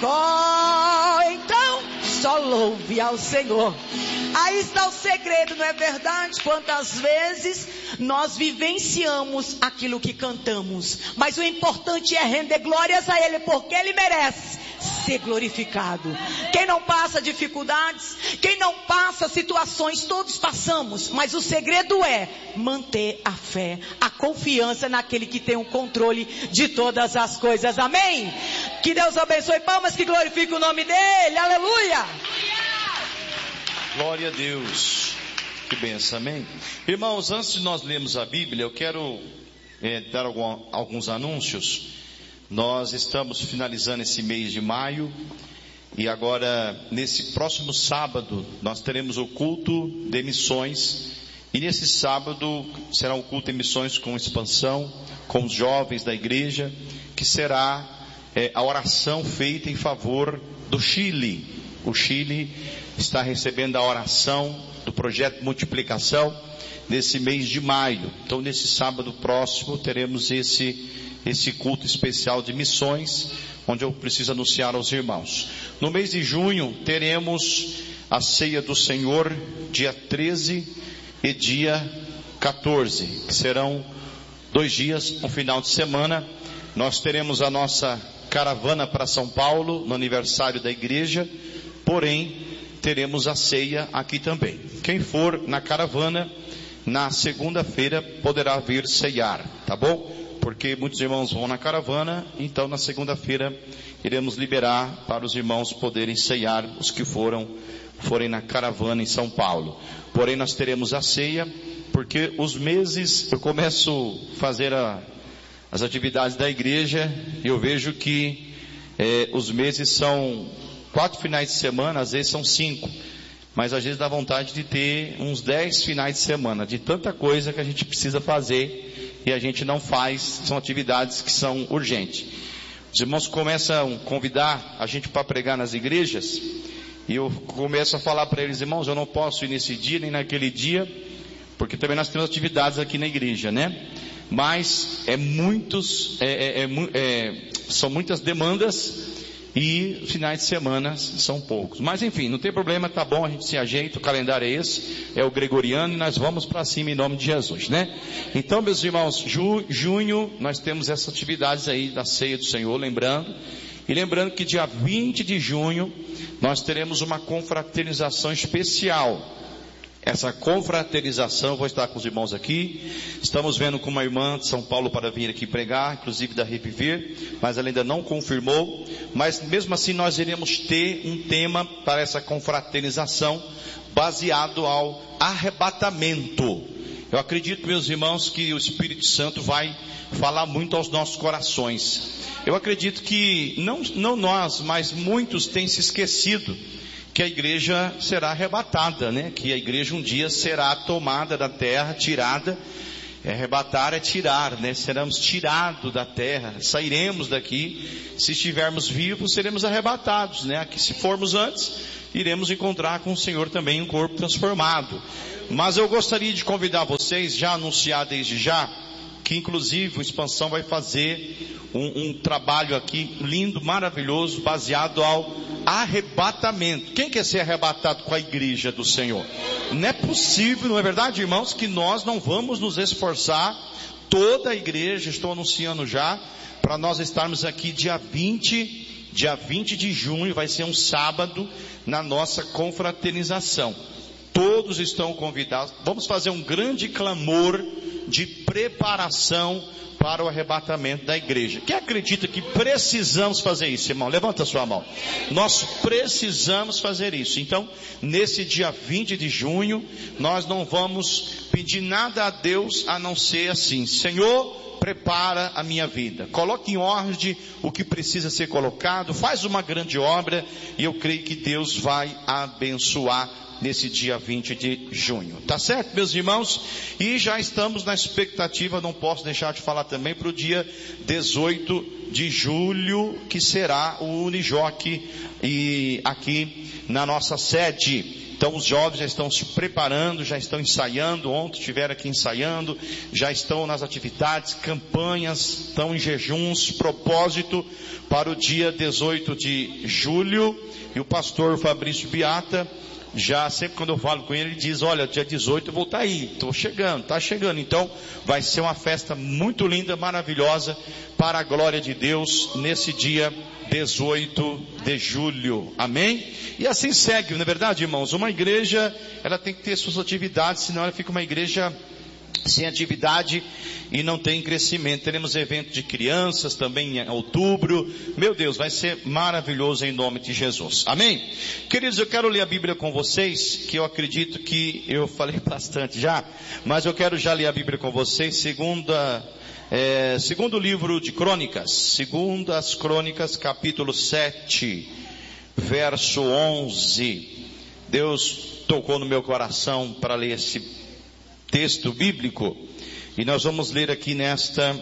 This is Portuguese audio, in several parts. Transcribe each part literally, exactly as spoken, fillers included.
Oh, então só louve ao Senhor. Aí está o segredo, não é verdade? Quantas vezes nós vivenciamos aquilo que cantamos, mas o importante é render glórias a Ele, porque Ele merece ser glorificado. Quem não passa dificuldades, quem não passa situações, todos passamos, mas o segredo é manter a fé, a confiança naquele que tem o controle de todas as coisas. Amém? Que Deus abençoe. Palmas que glorifiquem o nome dEle. Aleluia. Glória a Deus. Que benção, amém? Irmãos, antes de nós lermos a Bíblia, eu quero é, dar algum, alguns anúncios. Nós estamos finalizando esse mês de maio e agora, nesse próximo sábado, nós teremos o culto de missões. E nesse sábado será um culto de missões com expansão, com os jovens da igreja, que será é, a oração feita em favor do Chile. O Chile está recebendo a oração do projeto de multiplicação nesse mês de maio. Então, nesse sábado próximo, teremos esse, esse culto especial de missões, onde eu preciso anunciar aos irmãos. No mês de junho, teremos a ceia do Senhor, dia treze e dia quatorze, que serão dois dias, um final de semana. Nós teremos a nossa caravana para São Paulo, no aniversário da igreja, porém, teremos a ceia aqui também. Quem for na caravana, na segunda-feira, poderá vir ceiar, tá bom? Porque muitos irmãos vão na caravana, então na segunda-feira, iremos liberar para os irmãos poderem ceiar, os que foram, forem na caravana em São Paulo. Porém, nós teremos a ceia, porque os meses, eu começo a fazer a, as atividades da igreja, e eu vejo que eh, os meses são quatro finais de semana, às vezes são cinco, mas às vezes dá vontade de ter uns dez finais de semana, de tanta coisa que a gente precisa fazer, e a gente não faz, são atividades que são urgentes. Os irmãos começam a convidar a gente para pregar nas igrejas, e eu começo a falar para eles: irmãos, eu não posso ir nesse dia, nem naquele dia, porque também nós temos atividades aqui na igreja, né? Mas é muitos, é, é, é, é, são muitas demandas, e finais de semana são poucos. Mas enfim, não tem problema, tá bom, a gente se ajeita, o calendário é esse, é o gregoriano, e nós vamos para cima em nome de Jesus, né? Então, meus irmãos, ju, junho, nós temos essas atividades aí da ceia do Senhor, lembrando, e lembrando que dia vinte de junho, nós teremos uma confraternização especial. Essa confraternização, eu vou estar com os irmãos aqui, estamos vendo com uma irmã de São Paulo para vir aqui pregar, inclusive da Reviver, mas ela ainda não confirmou, mas mesmo assim nós iremos ter um tema para essa confraternização, baseado ao arrebatamento. Eu acredito, meus irmãos, que o Espírito Santo vai falar muito aos nossos corações. Eu acredito que, não, não nós, mas muitos têm se esquecido que a igreja será arrebatada, né? Que a igreja um dia será tomada da terra, tirada. É, arrebatar é tirar, né? Seremos tirados da terra, sairemos daqui. Se estivermos vivos, seremos arrebatados, né? Aqui, se formos antes, iremos encontrar com o Senhor também um corpo transformado. Mas eu gostaria de convidar vocês, já anunciar desde já, que inclusive o Expansão vai fazer um, um trabalho aqui lindo, maravilhoso, baseado ao arrebatamento. Quem quer ser arrebatado com a igreja do Senhor? Não é possível, não é verdade, irmãos, que nós não vamos nos esforçar, toda a igreja, estou anunciando já, para nós estarmos aqui dia vinte, dia vinte de junho, vai ser um sábado, na nossa confraternização. Todos estão convidados. Vamos fazer um grande clamor de preparação para o arrebatamento da igreja. Quem acredita que precisamos fazer isso, irmão? Levanta a sua mão. Nós precisamos fazer isso. Então, nesse dia vinte de junho, nós não vamos pedir nada a Deus a não ser assim: Senhor, prepara a minha vida, coloque em ordem o que precisa ser colocado, faz uma grande obra, e eu creio que Deus vai abençoar nesse dia vinte de junho, tá certo, meus irmãos? E já estamos na expectativa, não posso deixar de falar também, para o dia dezoito de julho, que será o Unijoc, e aqui na nossa sede. Então os jovens já estão se preparando, já estão ensaiando, ontem estiveram aqui ensaiando, já estão nas atividades, campanhas, estão em jejuns, propósito para o dia dezoito de julho, e o pastor Fabrício Beata, já sempre quando eu falo com ele, ele diz, olha, dia dezoito eu vou estar aí, estou chegando, está chegando, então vai ser uma festa muito linda, maravilhosa, para a glória de Deus, nesse dia dezoito de julho, amém? E assim segue, não é verdade, irmãos? Uma igreja, ela tem que ter suas atividades, senão ela fica uma igreja sem atividade e não tem crescimento. Teremos evento de crianças também em outubro. Meu Deus, vai ser maravilhoso em nome de Jesus. Amém? Queridos, eu quero ler a Bíblia com vocês, que eu acredito que eu falei bastante já, mas eu quero já ler a Bíblia com vocês, segunda, é, segundo livro de Crônicas, segundas Crônicas, capítulo sete, verso onze. Deus tocou no meu coração para ler esse texto bíblico, e nós vamos ler aqui nesta,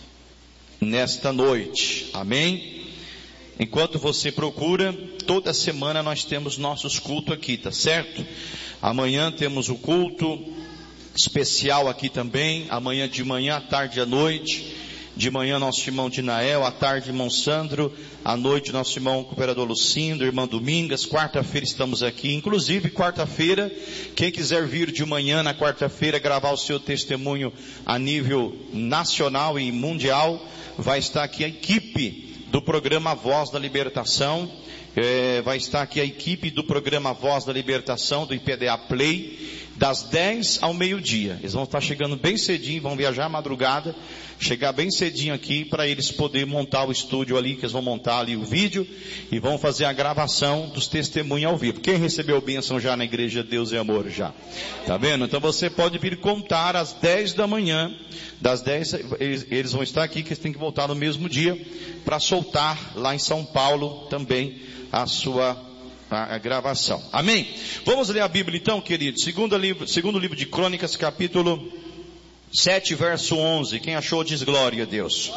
nesta noite, amém? Enquanto você procura, toda semana nós temos nossos cultos aqui, tá certo? Amanhã temos o culto especial aqui também, amanhã de manhã, à tarde e à noite. De manhã nosso irmão Dinael, à tarde irmão Sandro, à noite nosso irmão cooperador Lucindo, irmã Domingas. Quarta-feira estamos aqui, inclusive quarta-feira, quem quiser vir de manhã na quarta-feira gravar o seu testemunho a nível nacional e mundial, vai estar aqui a equipe do programa Voz da Libertação, é, vai estar aqui a equipe do programa Voz da Libertação, do I P D A Play, das dez ao meio-dia. Eles vão estar chegando bem cedinho, vão viajar à madrugada, chegar bem cedinho aqui para eles poderem montar o estúdio ali, que eles vão montar ali o vídeo e vão fazer a gravação dos testemunhos ao vivo. Quem recebeu bênção já na igreja Deus e Amor já? Tá vendo? Então você pode vir contar às dez da manhã, das dez, eles, eles vão estar aqui, que eles têm que voltar no mesmo dia, para soltar lá em São Paulo também a sua a, a gravação. Amém? Vamos ler a Bíblia então, querido. Segundo livro, segundo livro de Crônicas, capítulo sete, verso onze. Quem achou diz glória a Deus.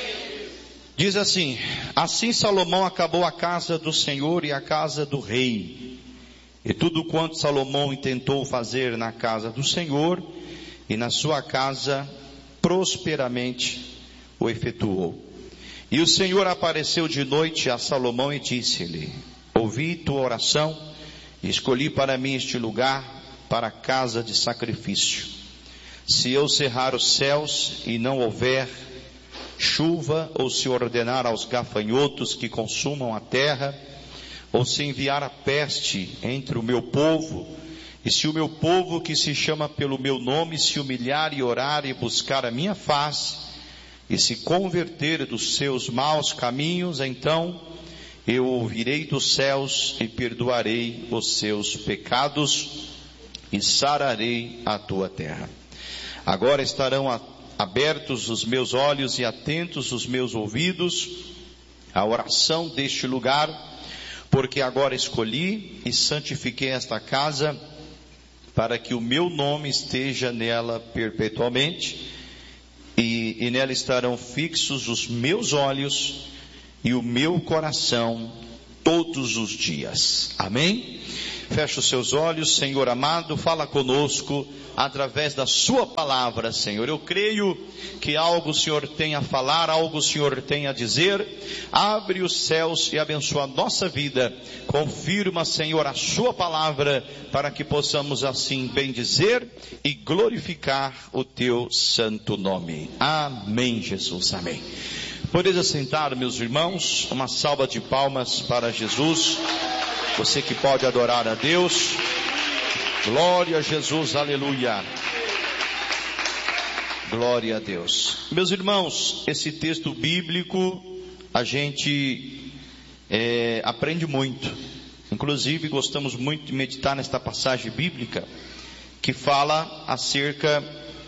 Diz assim: assim Salomão acabou a casa do Senhor e a casa do rei, e tudo quanto Salomão intentou fazer na casa do Senhor e na sua casa, prosperamente o efetuou. E o Senhor apareceu de noite a Salomão e disse-lhe: ouvi tua oração e escolhi para mim este lugar para a casa de sacrifício. Se eu cerrar os céus e não houver chuva, ou se ordenar aos gafanhotos que consumam a terra, ou se enviar a peste entre o meu povo, e se o meu povo que se chama pelo meu nome se humilhar e orar e buscar a minha face, e se converter dos seus maus caminhos, então eu ouvirei dos céus e perdoarei os seus pecados e sararei a tua terra. Agora estarão abertos os meus olhos e atentos os meus ouvidos à oração deste lugar, porque agora escolhi e santifiquei esta casa para que o meu nome esteja nela perpetuamente, e, e nela estarão fixos os meus olhos e o meu coração todos os dias. Amém? Feche os seus olhos, Senhor amado, fala conosco através da sua palavra, Senhor. Eu creio que algo o Senhor tem a falar, algo o Senhor tem a dizer. Abre os céus e abençoa a nossa vida. Confirma, Senhor, a sua palavra, para que possamos assim bendizer e glorificar o teu santo nome. Amém, Jesus, amém. Podeis assentar, meus irmãos. Uma salva de palmas para Jesus. Você que pode adorar a Deus. Glória a Jesus, aleluia. Glória a Deus. Meus irmãos, esse texto bíblico a gente é, aprende muito. Inclusive gostamos muito de meditar nesta passagem bíblica que fala acerca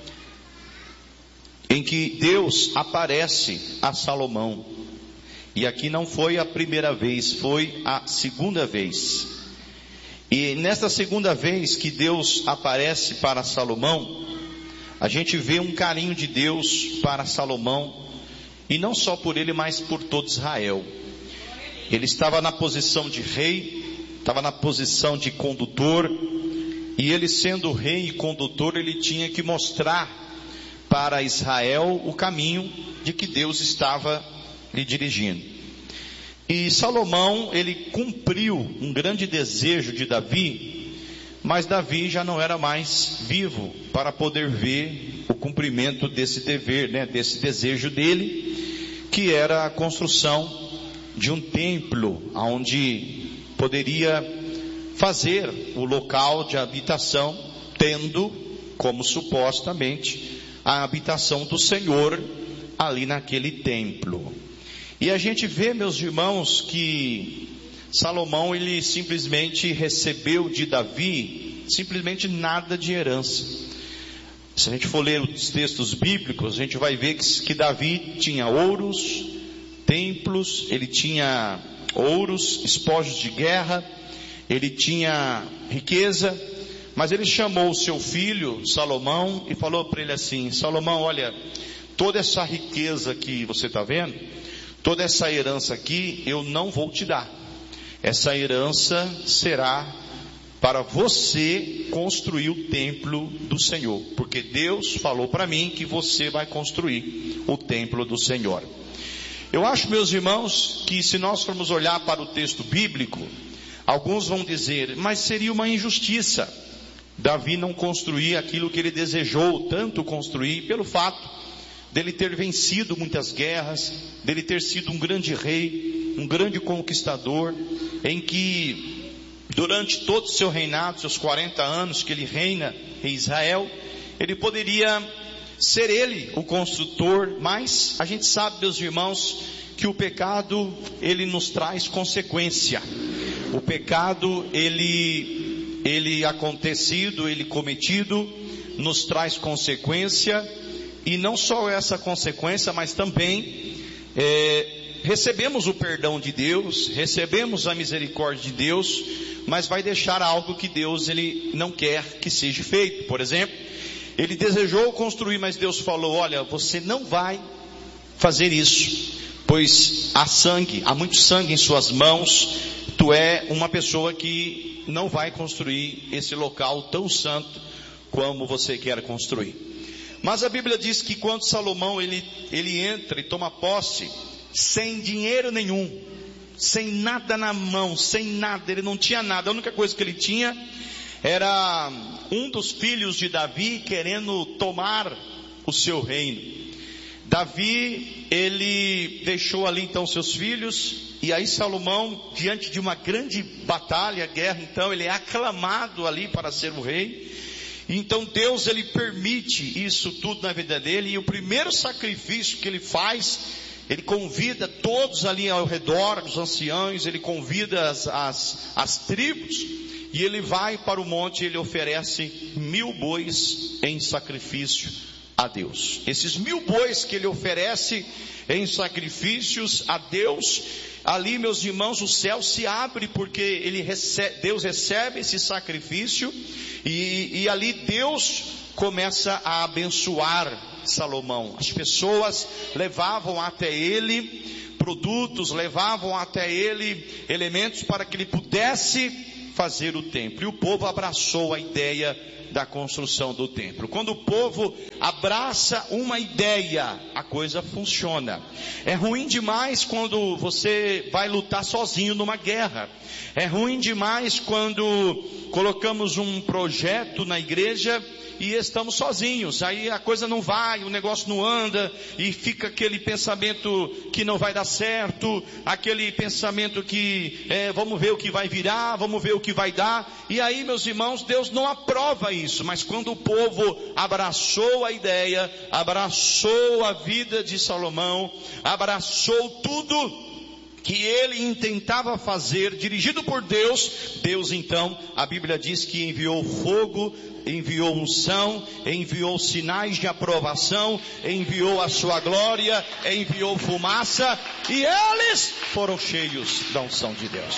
em que Deus aparece a Salomão. E aqui não foi a primeira vez, foi a segunda vez. E nesta segunda vez que Deus aparece para Salomão, a gente vê um carinho de Deus para Salomão, e não só por ele, mas por todo Israel. Ele estava na posição de rei, estava na posição de condutor, e ele sendo rei e condutor, ele tinha que mostrar para Israel o caminho de que Deus estava lhe dirigindo. E Salomão, ele cumpriu um grande desejo de Davi, mas Davi já não era mais vivo para poder ver o cumprimento desse dever, né, desse desejo dele, que era a construção de um templo, onde poderia fazer o local de habitação, tendo como supostamente a habitação do Senhor ali naquele templo. E a gente vê, meus irmãos, que Salomão, ele simplesmente recebeu de Davi simplesmente nada de herança. Se a gente for ler os textos bíblicos, a gente vai ver que, que Davi tinha ouros, templos, ele tinha ouros, espojos de guerra, ele tinha riqueza, mas ele chamou o seu filho Salomão e falou para ele assim: Salomão, olha, toda essa riqueza que você está vendo, toda essa herança aqui, eu não vou te dar. Essa herança será para você construir o templo do Senhor, porque Deus falou para mim que você vai construir o templo do Senhor. Eu acho, meus irmãos, que se nós formos olhar para o texto bíblico, alguns vão dizer, mas seria uma injustiça Davi não construir aquilo que ele desejou tanto construir, pelo fato dele ter vencido muitas guerras, dele ter sido um grande rei, um grande conquistador, em que durante todo o seu reinado, seus quarenta anos que ele reina em Israel, ele poderia ser ele o construtor, mas a gente sabe, meus irmãos, que o pecado, ele nos traz consequência. O pecado, ele, ele acontecido, ele cometido, nos traz consequência, e não só essa consequência, mas também é, recebemos o perdão de Deus, recebemos a misericórdia de Deus, mas vai deixar algo que Deus, ele não quer que seja feito. Por exemplo, ele desejou construir, mas Deus falou, olha, você não vai fazer isso, pois há sangue, há muito sangue em suas mãos, tu é uma pessoa que não vai construir esse local tão santo como você quer construir. Mas a Bíblia diz que quando Salomão, ele, ele entra e toma posse, sem dinheiro nenhum, sem nada na mão, sem nada, ele não tinha nada, a única coisa que ele tinha era um dos filhos de Davi querendo tomar o seu reino. Davi, ele deixou ali então seus filhos, e aí Salomão, diante de uma grande batalha, guerra, então ele é aclamado ali para ser o rei. Então Deus, ele permite isso tudo na vida dele, e o primeiro sacrifício que ele faz, ele convida todos ali ao redor, os anciãos, ele convida as, as, as tribos, e ele vai para o monte e ele oferece mil bois em sacrifício a Deus. Esses mil bois que ele oferece em sacrifícios a Deus, ali, meus irmãos, o céu se abre, porque ele recebe, Deus recebe esse sacrifício, e, e ali Deus começa a abençoar Salomão. As pessoas levavam até ele produtos, levavam até ele elementos para que ele pudesse fazer o templo, e o povo abraçou a ideia da construção do templo. Quando o povo abraça uma ideia, a coisa funciona. É ruim demais quando você vai lutar sozinho numa guerra. É ruim demais quando colocamos um projeto na igreja e estamos sozinhos, aí a coisa não vai, o negócio não anda, e fica aquele pensamento que não vai dar certo, aquele pensamento que é, vamos ver o que vai virar, vamos ver o que vai dar, e aí, meus irmãos, Deus não aprova isso. Mas quando o povo abraçou a ideia, abraçou a vida de Salomão, abraçou tudo que ele intentava fazer, dirigido por Deus, Deus então, a Bíblia diz que enviou fogo, enviou unção, enviou sinais de aprovação, enviou a sua glória, enviou fumaça, e eles foram cheios da unção de Deus.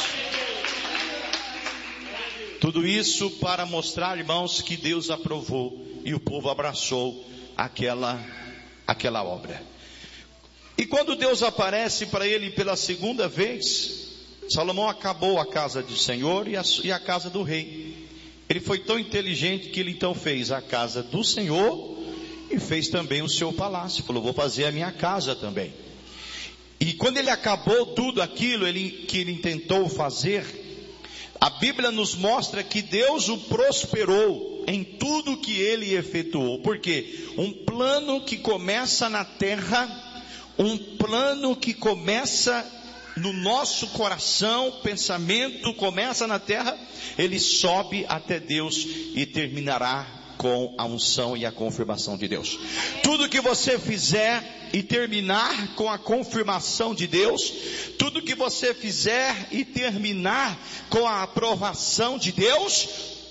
Tudo isso para mostrar, irmãos, que Deus aprovou e o povo abraçou aquela, aquela obra. E quando Deus aparece para ele pela segunda vez, Salomão acabou a casa do Senhor e a, e a casa do rei. Ele foi tão inteligente que ele então fez a casa do Senhor e fez também o seu palácio. Falou, vou fazer a minha casa também. E quando ele acabou tudo aquilo ele, que ele tentou fazer, a Bíblia nos mostra que Deus o prosperou em tudo que ele efetuou. Por quê? Um plano que começa na terra, um plano que começa no nosso coração, pensamento começa na terra, ele sobe até Deus e terminará com a unção e a confirmação de Deus. Tudo que você fizer e terminar com a confirmação de Deus, tudo que você fizer e terminar com a aprovação de Deus,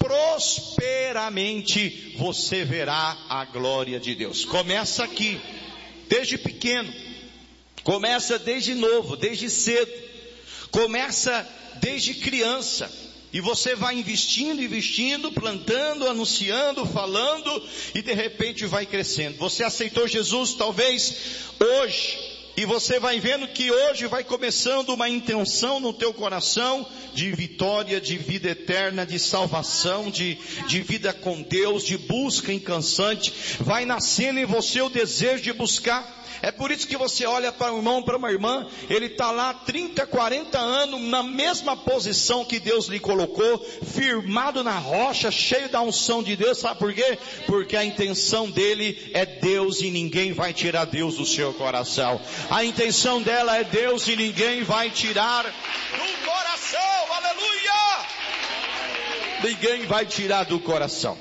prosperamente você verá a glória de Deus. Começa aqui, desde pequeno, começa desde novo, desde cedo, começa desde criança. E você vai investindo, investindo, plantando, anunciando, falando, e de repente vai crescendo. Você aceitou Jesus talvez hoje, e você vai vendo que hoje vai começando uma intenção no teu coração de vitória, de vida eterna, de salvação, de, de vida com Deus, de busca incansante. Vai nascendo em você o desejo de buscar. É por isso que você olha para um irmão, para uma irmã, ele está lá trinta, quarenta anos, na mesma posição que Deus lhe colocou, firmado na rocha, cheio da unção de Deus. Sabe por quê? Porque a intenção dele é Deus e ninguém vai tirar Deus do seu coração. A intenção dela é Deus e ninguém vai tirar do coração, aleluia! Ninguém vai tirar do coração.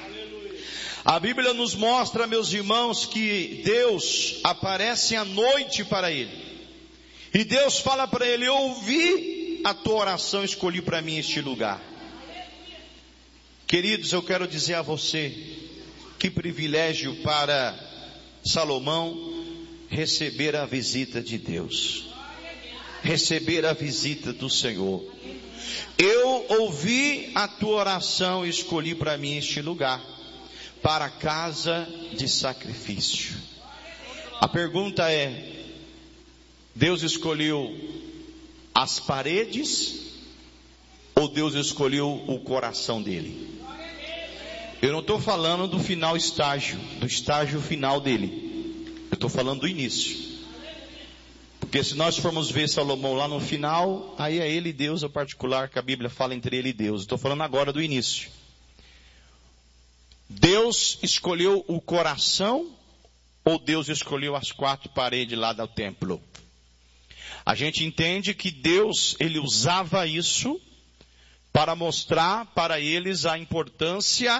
A Bíblia nos mostra, meus irmãos, que Deus aparece à noite para ele. E Deus fala para ele, eu ouvi a tua oração, escolhi para mim este lugar. Queridos, eu quero dizer a você, que privilégio para Salomão receber a visita de Deus. Receber a visita do Senhor. Eu ouvi a tua oração e escolhi para mim este lugar, para a casa de sacrifício. A pergunta é, Deus escolheu as paredes ou Deus escolheu o coração dele? Eu não estou falando do final estágio, do estágio final dele. Eu estou falando do início. Porque se nós formos ver Salomão lá no final, aí é ele e Deus, o particular que a Bíblia fala entre ele e Deus. Estou falando agora do início. Deus escolheu o coração ou Deus escolheu as quatro paredes lá do templo? A gente entende que Deus, ele usava isso para mostrar para eles a importância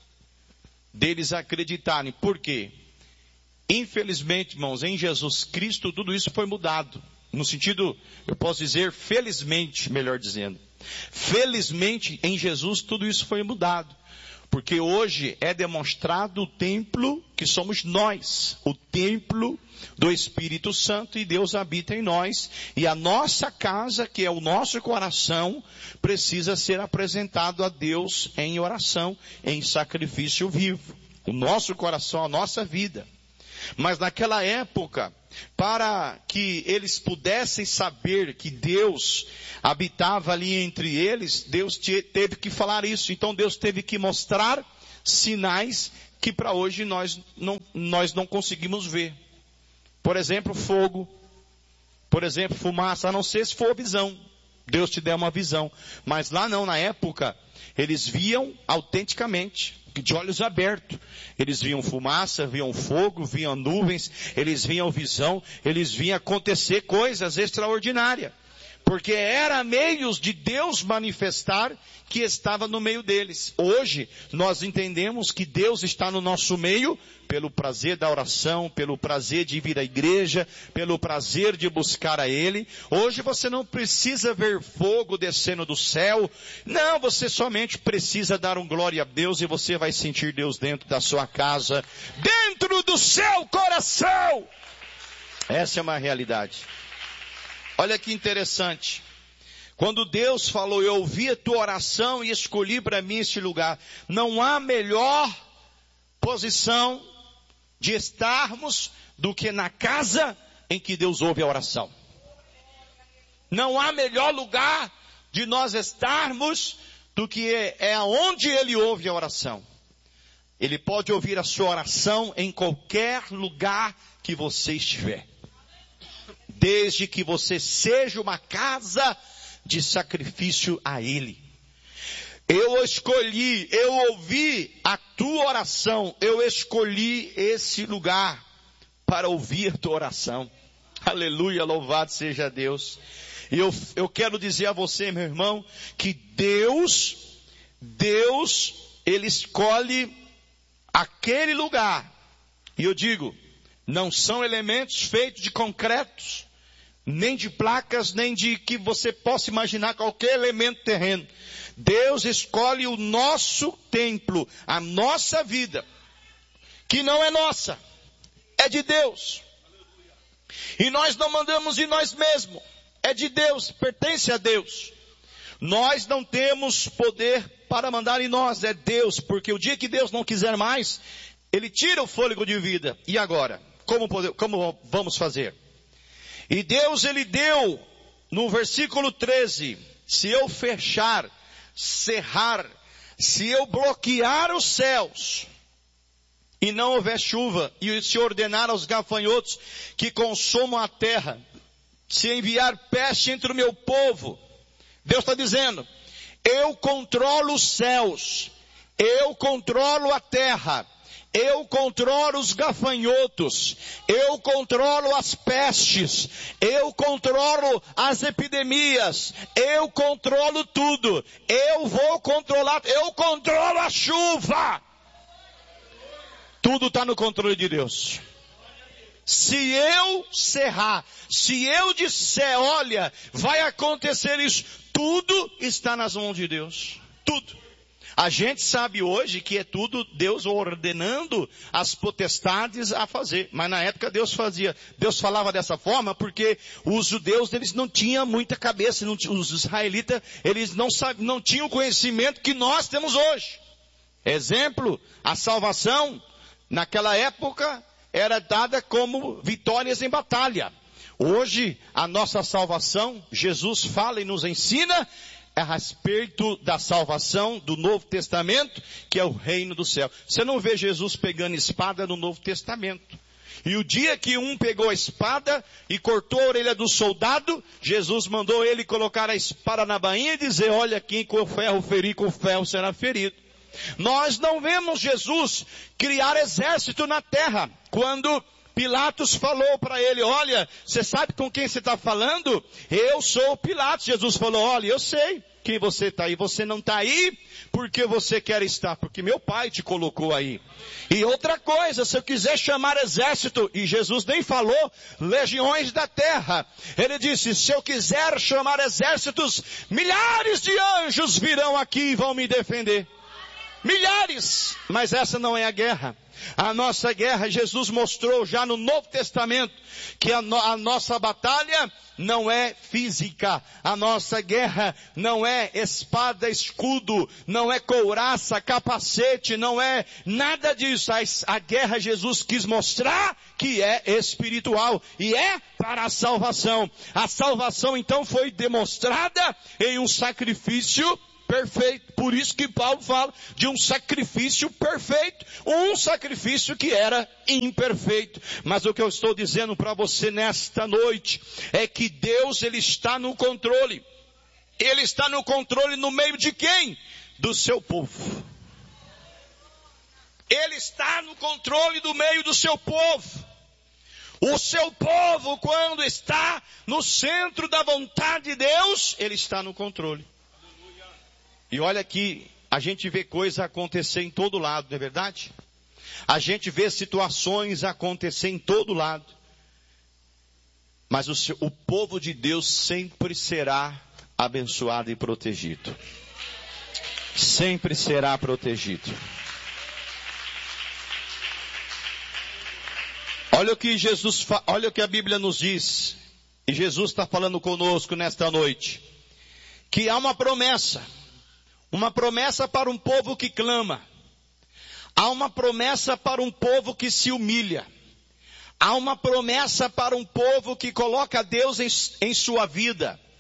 deles acreditarem. Por quê? Infelizmente, irmãos, em Jesus Cristo tudo isso foi mudado. No sentido, eu posso dizer, felizmente, melhor dizendo. Felizmente, em Jesus tudo isso foi mudado. Porque hoje é demonstrado o templo que somos nós, o templo do Espírito Santo, e Deus habita em nós, e a nossa casa, que é o nosso coração, precisa ser apresentado a Deus em oração, em sacrifício vivo. O nosso coração, a nossa vida. Mas naquela época, para que eles pudessem saber que Deus habitava ali entre eles, Deus teve que falar isso. Então Deus teve que mostrar sinais que para hoje nós não, nós não conseguimos ver. Por exemplo, fogo. Por exemplo, fumaça, a não ser se for visão. Deus te der uma visão. Mas lá não, na época, eles viam autenticamente, de olhos abertos. Eles viam fumaça, viam fogo, viam nuvens, eles viam visão, eles viam acontecer coisas extraordinárias. Porque era meios de Deus manifestar que estava no meio deles. Hoje, nós entendemos que Deus está no nosso meio pelo prazer da oração, pelo prazer de vir à igreja, pelo prazer de buscar a Ele. Hoje você não precisa ver fogo descendo do céu. Não, você somente precisa dar um glória a Deus e você vai sentir Deus dentro da sua casa, dentro do seu coração. Essa é uma realidade. Olha que interessante. Quando Deus falou, eu ouvi a tua oração e escolhi para mim este lugar. Não há melhor posição de estarmos do que na casa em que Deus ouve a oração. Não há melhor lugar de nós estarmos do que é onde Ele ouve a oração. Ele pode ouvir a sua oração em qualquer lugar que você estiver. Desde que você seja uma casa de sacrifício a Ele. Eu escolhi, eu ouvi a tua oração, eu escolhi esse lugar para ouvir a tua oração. Aleluia, louvado seja Deus. E eu, eu quero dizer a você, meu irmão, que Deus, Deus, Ele escolhe aquele lugar. E eu digo, não são elementos feitos de concretos, nem de placas, nem de que você possa imaginar qualquer elemento terreno. Deus escolhe o nosso templo, a nossa vida, que não é nossa, é de Deus. E nós não mandamos em nós mesmos, é de Deus, pertence a Deus. Nós não temos poder para mandar em nós, é Deus, porque o dia que Deus não quiser mais, Ele tira o fôlego de vida. E agora? Como, poder, como vamos fazer? E Deus, Ele deu, no versículo treze, se eu fechar, cerrar, se eu bloquear os céus, e não houver chuva, e se ordenar aos gafanhotos que consumam a terra, se enviar peste entre o meu povo, Deus está dizendo, eu controlo os céus, eu controlo a terra, eu controlo os gafanhotos, eu controlo as pestes, eu controlo as epidemias, eu controlo tudo, eu vou controlar, eu controlo a chuva. Tudo está no controle de Deus. Se eu cerrar, se eu disser, olha, vai acontecer isso, tudo está nas mãos de Deus. Tudo. A gente sabe hoje que é tudo Deus ordenando as potestades a fazer. Mas na época Deus fazia, Deus falava dessa forma porque os judeus, eles não tinham muita cabeça, não, os israelitas, eles não, sabe, não tinham o conhecimento que nós temos hoje. Exemplo, a salvação, naquela época, era dada como vitórias em batalha. Hoje, a nossa salvação, Jesus fala e nos ensina, é a respeito da salvação do Novo Testamento, que é o reino do céu. Você não vê Jesus pegando espada no Novo Testamento. E o dia que um pegou a espada e cortou a orelha do soldado, Jesus mandou ele colocar a espada na bainha e dizer, olha, quem com ferro ferir, com ferro será ferido. Nós não vemos Jesus criar exército na terra. Quando Pilatos falou para ele, olha, você sabe com quem você está falando? Eu sou o Pilatos. Jesus falou, olha, eu sei que você está aí. Você não está aí porque você quer estar, porque meu pai te colocou aí. E outra coisa, se eu quiser chamar exército, e Jesus nem falou, legiões da terra. Ele disse, se eu quiser chamar exércitos, milhares de anjos virão aqui e vão me defender. Milhares! Mas essa não é a guerra. A nossa guerra, Jesus mostrou já no Novo Testamento, que a, no, a nossa batalha não é física. A nossa guerra não é espada, escudo, não é couraça, capacete, não é nada disso. A, a guerra Jesus quis mostrar que é espiritual e é para a salvação. A salvação então foi demonstrada em um sacrifício perfeito. Por isso que Paulo fala de um sacrifício perfeito. Um sacrifício que era imperfeito. Mas o que eu estou dizendo para você nesta noite é que Deus, Ele está no controle. Ele está no controle no meio de quem? Do seu povo. Ele está no controle do meio do seu povo. O seu povo, quando está no centro da vontade de Deus, ele está no controle. E olha que a gente vê coisa acontecer em todo lado, não é verdade? A gente vê situações acontecer em todo lado. Mas o, seu, o povo de Deus sempre será abençoado e protegido. Sempre será protegido. Olha o que Jesus, olha o que a Bíblia nos diz. E Jesus está falando conosco nesta noite. Que há uma promessa. Uma promessa para um povo que clama. Há uma promessa para um povo que se humilha. Há uma promessa para um povo que coloca Deus em, em sua vida.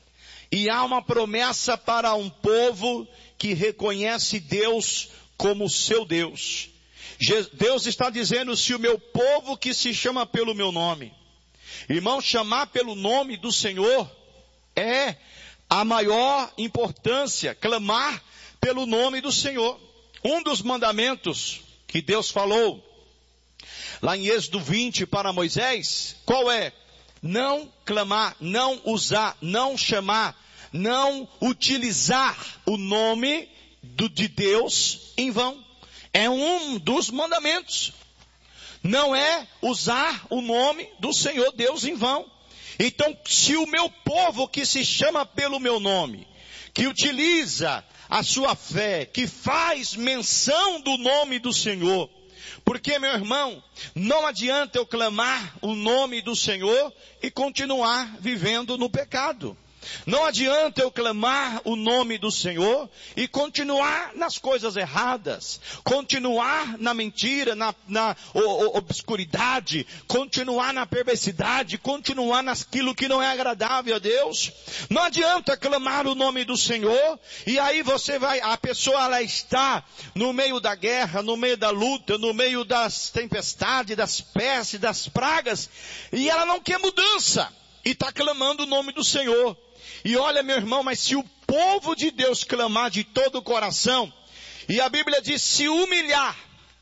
E há uma promessa para um povo que reconhece Deus como seu Deus. Deus está dizendo, se o meu povo que se chama pelo meu nome. Irmão, chamar pelo nome do Senhor é a maior importância, clamar pelo nome do Senhor. Um dos mandamentos que Deus falou lá em Êxodo vinte para Moisés, qual é? Não clamar, não usar, não chamar, não utilizar o nome do, de Deus em vão. É um dos mandamentos. Não é usar o nome do Senhor Deus em vão. Então, se o meu povo que se chama pelo meu nome, que utiliza a sua fé, que faz menção do nome do Senhor, porque, meu irmão, não adianta eu clamar o nome do Senhor e continuar vivendo no pecado. Não adianta eu clamar o nome do Senhor e continuar nas coisas erradas, continuar na mentira, na, na o, o, obscuridade, continuar na perversidade, continuar naquilo que não é agradável a Deus. Não adianta clamar o nome do Senhor e aí você vai, a pessoa ela está no meio da guerra, no meio da luta, no meio das tempestades, das pestes, das pragas, e ela não quer mudança e está clamando o nome do Senhor. E olha, meu irmão, mas se o povo de Deus clamar de todo o coração, e a Bíblia diz se humilhar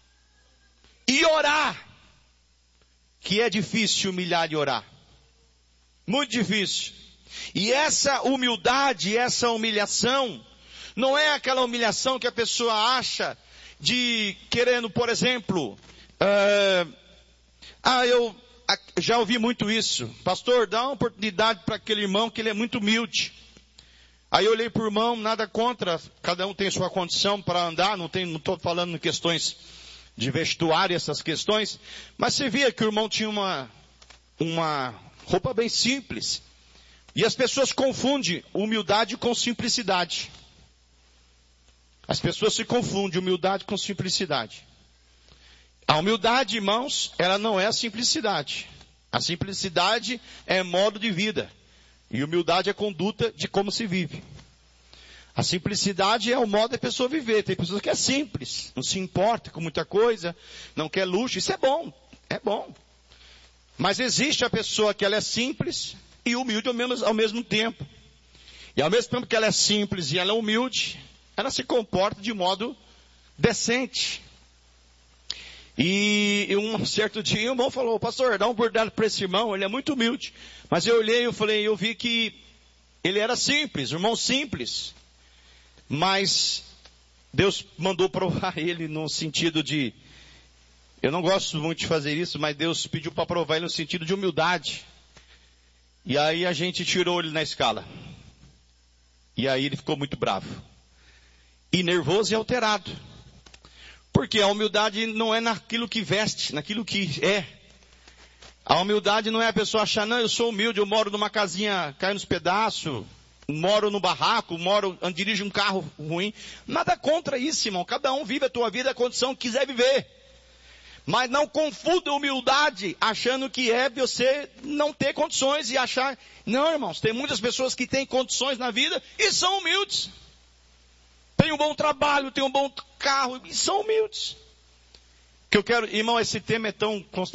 e orar, que é difícil humilhar e orar. Muito difícil. E essa humildade, essa humilhação, não é aquela humilhação que a pessoa acha de querendo, por exemplo, uh, ah, eu... já ouvi muito isso. Pastor, dá uma oportunidade para aquele irmão que ele é muito humilde. Aí eu olhei para o irmão, nada contra, cada um tem sua condição para andar, não tem, não estou falando em questões de vestuário, essas questões, mas você via que o irmão tinha uma, uma roupa bem simples. E as pessoas confundem humildade com simplicidade. As pessoas se confundem humildade com simplicidade. A humildade, irmãos, ela não é a simplicidade. A simplicidade é modo de vida. E humildade é conduta de como se vive. A simplicidade é o modo da pessoa viver. Tem pessoas que é simples, não se importa com muita coisa, não quer luxo. Isso é bom, é bom. Mas existe a pessoa que ela é simples e humilde ao mesmo, ao mesmo tempo. E ao mesmo tempo que ela é simples e ela é humilde, ela se comporta de modo decente. E um certo dia o irmão falou, pastor, dá um bordado para esse irmão, ele é muito humilde. Mas eu olhei e eu falei, eu vi que ele era simples, um irmão simples. Mas Deus mandou provar ele no sentido de, eu não gosto muito de fazer isso, mas Deus pediu para provar ele no sentido de humildade. E aí a gente tirou ele na escala. E aí ele ficou muito bravo. E nervoso e alterado. Porque a humildade não é naquilo que veste, naquilo que é. A humildade não é a pessoa achar, não, eu sou humilde, eu moro numa casinha, cai nos pedaços, moro no barraco, moro, dirijo um carro ruim. Nada contra isso, irmão. Cada um vive a tua vida, a condição que quiser viver. Mas não confunda humildade achando que é você não ter condições e achar... Não, irmãos, tem muitas pessoas que têm condições na vida e são humildes. Tem um bom trabalho, tem um bom carro e são humildes. Que eu quero, irmão, esse tema é tão